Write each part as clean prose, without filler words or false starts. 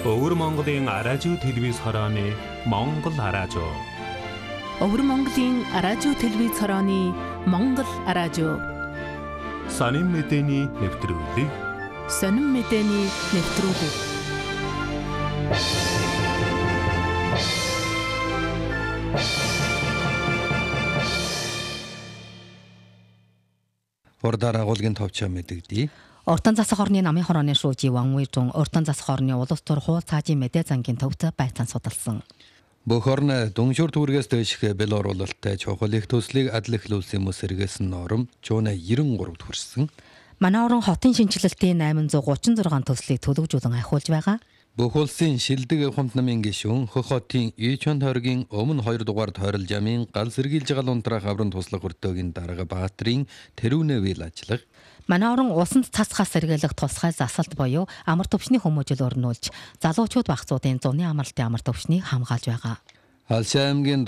Өвөр Монголын аражуу телевиз хорооны Монгол аражуу. Өвөр Монголын аражуу телевиз хорооны Монгол аражуу. Сонин мэдээний нэвтрүүлэг. Сонин мэдээний нэвтрүүлэг. Урдаар агуулгын товчоо мэдэгдээ. Уртан засаг хорны намын хорооны шүүжи Ван Уйжун уртан засаг хорны улс төр хуул цаажийн мэдээ зангийн төвд байцаан судалсан. Бүх орны дүншүр түүргээс дэших бэл оруулалттай чухал их төслийг адлахлуулсан хүмүүс сэргээсэн норм жууна 93-д хүрсэн. Манай орон хотын шинжилэлтийн 836 төслийг төлөвжүүлэн ахиулж байгаа. Бүх улсын шилдэг хамт намын гишүүн Хөх хотын Ичон тойргийн өмнө 2 дугаар тойрол жамын гал сэргийлж гал унтрах аврын туслах өртөөгийн дарга Баатрин тэрүүнэвэл ажиллах. Манай орон усанд цацхаас сэргийлэх тусгай засалт буюу амар төвчний хүмүүжил өрнүүлж залуучууд багцуудын зуны амралтын амар төвчнийг хамгаалж байгаа. Алшаа аймгийн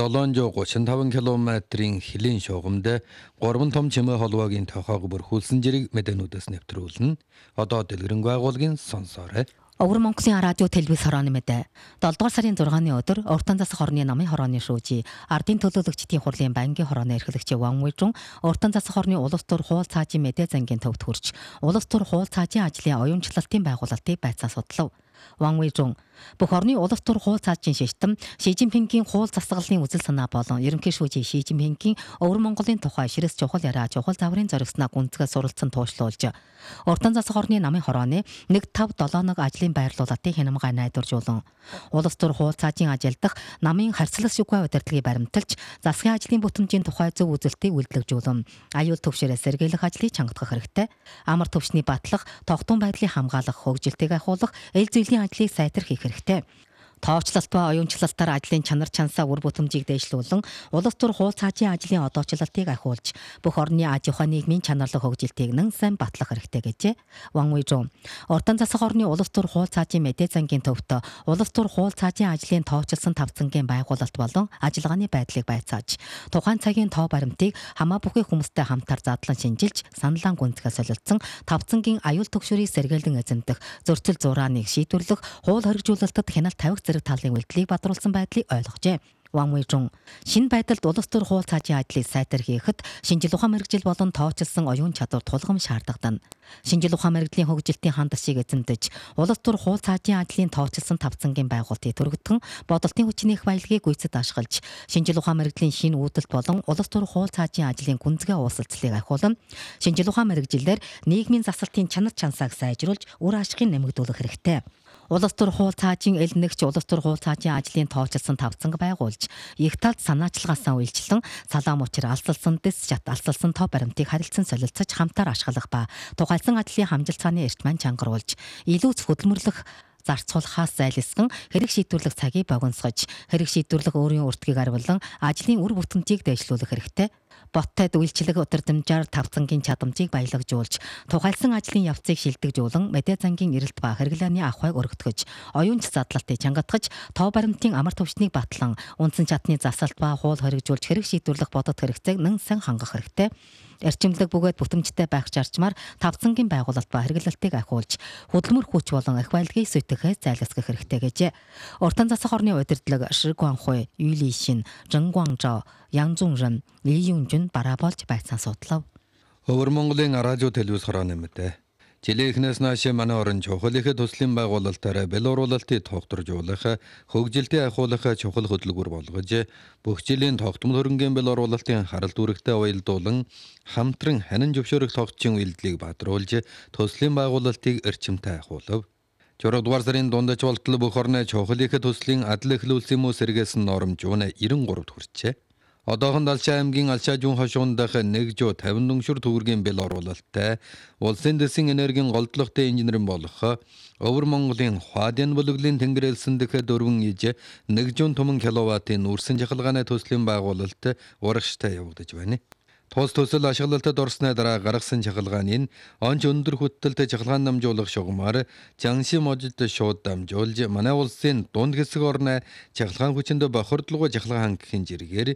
735 км-ийн хилийн шугамд 3 том чимээ холбоогийн тохоог бүрхүүлсэн зэрэг мэдээнүүдээс нэвтрүүлнэ. Одоо дэлгэрэнгүй агуулгын сонсоорой. Өвөр Монголын радио телевиз хорооны мэдээ. 7 дугаар сарын 6-ны өдөр уртан засаг хорны намын хорооны шүүжи ардын төлөөлөгчдийн хурлын банкны хорооны эрхлэгч Ван Уйжун уртан засаг хорны улс төр хуул цаажийн мэдээ зангийн төвд хүрч улс төр хуул цаажийн ажлын оюунчлалтын байгуулалтыг байцаан судлав. Ван Уйжун бүх орны улс төр хуул цаажийн шиштэн Ши Жинпингийн хуул засаглалын үзэл санаа болон ерөнхий шүүжи Ши Жинпингийн Өвөр Монголын тухай ширэс чухал яриа чухал загварын зоригснаа гүнзгий суралцсан туушлуулж уртан засаг хорны намын хорооны 1-5-7 ажлын байрлуулалтын хянамгай найдваржуулан улс төр хуул цаажийн ажилдах намын харьцлах шүггүй удирдлагыг баримталж засгийн ажлын бүтэмжийн тухай зөв үзэлтийг үйлдвэрлэжүүлэн аюул төвшөрөөс сэргийлэх ажлыг чангадах хэрэгтэй. Амар төвчний батлах, тогтун байдлыг хамгаалах, хөгжилтийг ахиулах, эл зүйлийн ажлыг сайтар хийх хэрэгтэй. Тоочлолт ба оюунчлалтаар ажлын чанар чансаа үр бүтэмжийг дэвшлүүлэн улс төр хуул цаажийн ажлын одоочлолтыг ахиулж бүх орны аж ахуй нийгмийн чанарлах хөгжилтийг нэн сайн батлах хэрэгтэй гэжээ. Ван Уйжун уртан засаг орны улс төр хуул цаажийн мэдээ зангийн төвд улс төр хуул цаажийн ажлын тоочилсан тавцангийн байгуулалт болон ажиллагааны байдлыг байцааж тухайн цагийн тоо баримтыг хамаа бүхий хүмүүстэй хамтар задлан шинжилж саналаан гүнзгий солилцсон тавцангийн аюул төгшөрийг сэргээлэн эзэмдэх зөрчил зурааныг шийдвэрлэх хуул хоригжуулалтад хяналт тавих зэрэг талын үйлдэлийг бадруулсан байдлыг ойлгожээ. Ван Уйжун шинэ байдалд улс төр хуул цаажийн ажлыг сайтар хийхэд шинжил ухаан мэргэжил болон тоочилсон оюун чадвар тулгам шаардлагадан. Шинжил ухаан мэргэжлийн хөгжилтийн хандшийг эзэмдэж улс төр хуул цаажийн ажлын тоочилсан тавцангийн байгуулалтыг төрөгдөн бодолтын хүчний их баялагийг гүйцэд ашиглаж шинжил ухаан мэргэжлийн шинэ үүдэлт болон улс төр хуул цаажийн ажлын гүнзгий уулзалтыг ахиулан шинжил ухаан мэргэжилээр нийгмийн засалтын чанар чансааг сайжруулж үр ашигыг нэмэгдүүлэх хэрэгтэй. Улс төр хуул цаажийн эл нэгч улс төр хуул цаажийн ажлын тоочилсан тавцанг байгуулж их талд санаачлагаасаа үйлчлэн салаам учир алсалсан дэс шат алсалсан тоо баримтыг харилцан солилцож хамтаар ашиглах ба тухайлсан ажлын хамжилт цааны эрт маань чангаруулж илүү хөдөлмөрлөх зарцуулахаас зайлсхан хэрэг шийдвэрлэх цагийг богиносгож хэрэг шийдвэрлэх өөрийн үртгийг арвилан ажлын үр бүтэмжийг дэвшлүүлэх хэрэгтэй. Боттойд үйлчлэг удирдамжаар тавцангийн чадамжийг баялагжуулж тухайлсан ажлын явцыг шилдэгжүүлэн мэдээ зангийн эрэлт ба хэрэглээний ахуйг өргөтгөж оюунч задлалтыг чангатгаж тоо баримтын амар төвчнийг батлан үндсэн чадны засалт ба хуул хоригжуулж хэрэг шийдвэрлэх бодот хэрэгцээг нэн сан хангах хэрэгтэй. Эрчимлэг бөгөөд бүтэмжтэй байх зарчмаар тавцангийн байгуулалт ба хэрэглэлтийг ахиулж хөдөлмөр хүч болон их баялагийг сүйтгэхээс зайлсхийх хэрэгтэй гэжээ. Уртан засаг орны удирдлага Ши Гуанхуй, Ю Лишин, Жэн Гуанжао, Ян Зунрэн, Ли Юнжун бараа болж байцаан судлав. Өвөр Монголын радио телевиз хорооны мэдээ. Жилийнхнээс нааш манай орон чухал их төслийн байгуулалтаараа бэл оруулалтыг тогтворжуулах, хөгжилтийг ахиулах чухал хөдөлгүүр болгож бүх жилийн тогтмол хөрөнгөний бэл оруулалтын харалт үүрэгтэй уялдуулан хамтран ханин зөвшөөрөх тогтчин үйлдэлийг бадруулж төслийн байгуулалтыг эрчимтэй ахиулав. 6 дугаар сарын дундаж болтол бүх орны чухал их төслийн адлахлуулсан хүмүүс сэргээсэн норм жууна 93-д хүрчээ. Одоохон Алшаа аймгийн Алшаа жуун хошуундах 150 дүншүр төгрөгийн бэл оруулалттай улсын дэсийн энергийн голдлогтой инженерийн болох Өвөр Монголын Хвадын бүлэглэлийн тэнгэрэлсэн дэх 4 иж 1 томон киловаттын үрсэн жахалгааны төслийн байгуулалт урагштай явагдаж байна. Тус төсөл ашиглалтад орсны дараа гаргасан чахалгааны онч өндөр хүтэлтэй чахалгаан намжуулах шугамаар Жанши можид шууд дамжуулж манай улсын дунд хэсэг орны чахалгаан хүчинд бохирдлого чахалгаан хангахын зэрэгээр